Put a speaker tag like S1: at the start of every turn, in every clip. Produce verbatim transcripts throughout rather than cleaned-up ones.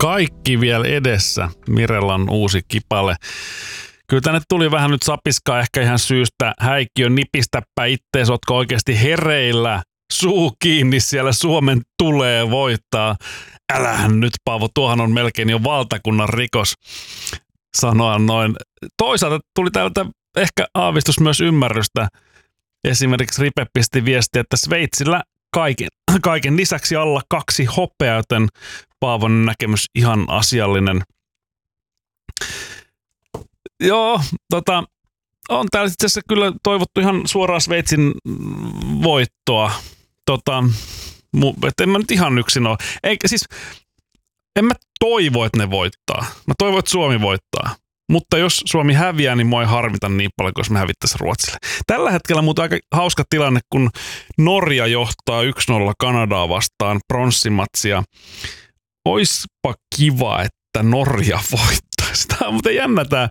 S1: Kaikki vielä edessä. Mirellan uusi kipale. Kyllä tänne tuli vähän nyt sapiskaa ehkä ihan syystä. Häikkiö, nipistäpä ittees, ootko oikeasti hereillä? Suu kiinni, siellä Suomen tulee voittaa. Älähän nyt, Paavo, tuohan on melkein jo valtakunnan rikos sanoa noin. Toisaalta tuli täältä ehkä aavistus myös ymmärrystä. Esimerkiksi Ripe pisti viestiä, että Sveitsillä kaiken, kaiken lisäksi alla kaksi hopeaa, joten Paavon näkemys ihan asiallinen. Joo, tota, on täällä itse asiassa kyllä toivottu ihan suoraan Sveitsin voittoa. Tota, et en mä nyt ihan yksin ole. Eikä siis, en mä toivo, että ne voittaa. Mä toivon, että Suomi voittaa. Mutta jos Suomi häviää, niin mua ei harmita niin paljon, kun me hävittäisiin Ruotsille. Tällä hetkellä mutta aika hauska tilanne, kun Norja johtaa yksi nolla Kanadaa vastaan pronssimatsia. Oispa kiva, että Norja voittaisi. Tämä on muuten jännä tämä.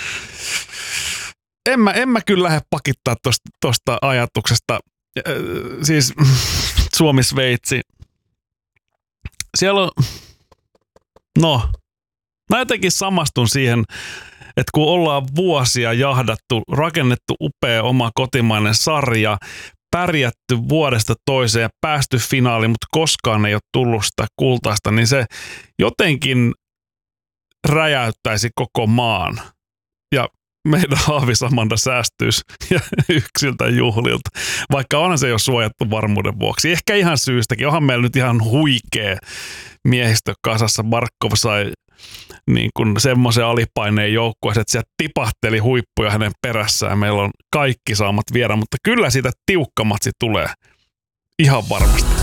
S1: En mä, en mä kyllä lähde pakittaa tosta, tosta ajatuksesta. Äh, siis Suomi-Sveitsi. Siellä on, no, mä jotenkin samastun siihen, että kun ollaan vuosia jahdattu, rakennettu upea oma kotimainen sarja, pärjätty vuodesta toiseen ja päästy finaaliin, mutta koskaan ei ole tullut sitä kultaista, niin se jotenkin räjäyttäisi koko maan. Ja meidän Haavis-Amanda säästyisi yksiltä juhlilta, vaikka onhan se jo suojattu varmuuden vuoksi. Ehkä ihan syystäkin. Onhan meillä nyt ihan huikea miehistö kasassa. Barkov sai niin kuin semmoisen alipaineen joukkueeseen, että sieltä tipahteli huippuja hänen perässään. Meillä on kaikki saamat viedä, mutta kyllä siitä tiukka matsi tulee. Ihan varmasti.